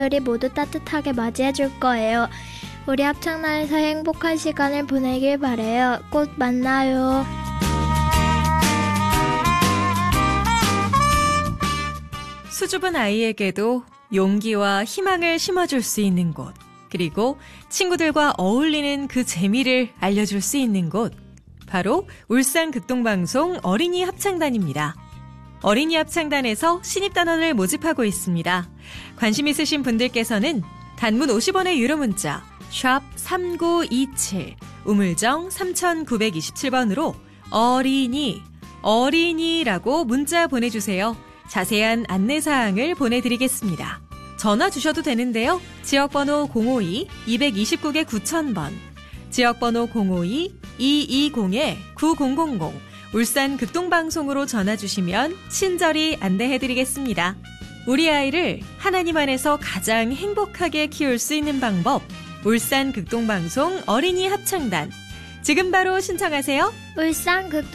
우리 모두 따뜻하게 맞이해 줄 거예요. 우리 합창단에서 행복한 시간을 보내길 바래요. 곧 만나요. 수줍은 아이에게도 용기와 희망을 심어줄 수 있는 곳, 그리고 친구들과 어울리는 그 재미를 알려줄 수 있는 곳, 바로 울산극동방송 어린이 합창단입니다. 어린이 합창단에서 신입단원을 모집하고 있습니다. 관심 있으신 분들께서는 단문 50원의 유료 문자 샵 3927, 우물정 3927번으로 어린이라고 문자 보내주세요. 자세한 안내사항을 보내드리겠습니다. 전화 주셔도 되는데요. 지역번호 052-229개 9000번, 지역번호 052-220-9000, 울산극동방송으로 전화 주시면 친절히 안내해드리겠습니다. 우리 아이를 하나님 안에서 가장 행복하게 키울 수 있는 방법, 울산극동방송 어린이 합창단. 지금 바로 신청하세요. 울산극동